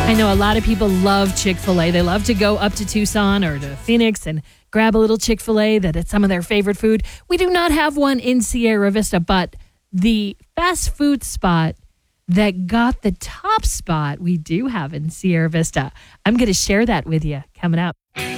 I know a lot of people love Chick-fil-A. They love to go up to Tucson or to Phoenix and grab a little Chick-fil-A that it's some of their favorite food. We do not have one in Sierra Vista, but the fast food spot that got the top spot we do have in Sierra Vista. I'm going to share that with you coming up.